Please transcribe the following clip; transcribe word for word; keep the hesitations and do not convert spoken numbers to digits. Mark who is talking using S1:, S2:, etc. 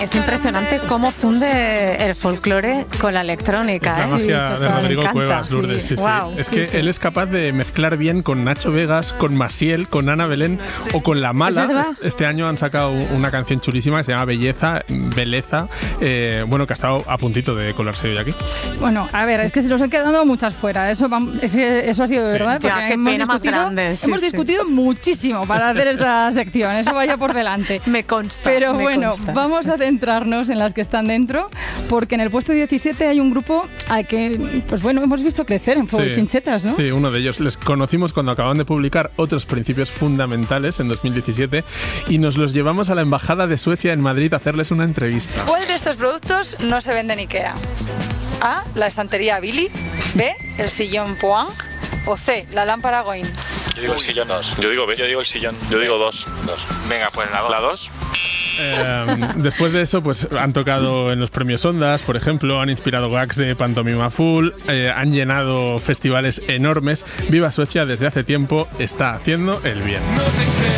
S1: es impresionante cómo funde el folclore con la electrónica.
S2: Es la magia
S1: ¿eh?
S2: de Rodrigo
S1: Me encanta.
S2: Cuevas, Lourdes. Sí, sí.
S1: Wow,
S2: es
S1: sí,
S2: que
S1: sí.
S2: él es capaz de mezclar bien con Nacho Vegas, con Maciel, con Ana Belén o con La
S1: ¿Es
S2: Mala.
S1: verdad?
S2: Este año han sacado una canción chulísima que se llama Belleza, Beleza, eh, bueno, que ha estado a puntito de colarse hoy aquí.
S3: Bueno, a ver, es que se los han quedado muchas fuera. Eso, vam- es que eso ha sido de
S2: Sí.
S3: verdad.
S1: Ya,
S3: porque
S1: qué
S3: hemos
S1: pena más
S3: discutido-
S1: grande, sí,
S3: hemos
S1: sí.
S3: discutido muchísimo para hacer esta sección. Eso vaya por delante.
S1: Me consta.
S3: Pero
S1: me
S3: bueno,
S1: consta.
S3: vamos a centrarnos en las que están dentro, porque en el puesto diecisiete hay un grupo al que, pues bueno, hemos visto crecer en Fuego
S2: Sí.
S3: Chinchetas, ¿no?
S2: Sí, uno de ellos. Les conocimos cuando acaban de publicar Otros Principios Fundamentales en dos mil diecisiete y nos los llevamos a la Embajada de Suecia en Madrid a hacerles una entrevista.
S4: ¿Cuál de estos productos no se vende en IKEA? A, la estantería Billy. B, el sillón Poang. O C, la lámpara Goin.
S5: Yo digo el sillón. Yo digo B. Yo digo el sillón. Yo digo dos. dos. Venga, pues la dos. ¿La dos?
S2: Eh, después de eso, pues han tocado en los premios Ondas, por ejemplo, han inspirado gags de Pantomima Full, eh, han llenado festivales enormes. Viva Suecia desde hace tiempo está haciendo el bien.